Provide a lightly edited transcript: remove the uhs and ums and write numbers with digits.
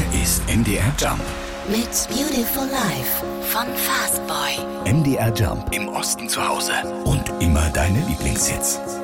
ist MDR Jump. Mit Beautiful Life von Fastboy. MDR Jump im Osten zu Hause und immer deine Lieblingshits.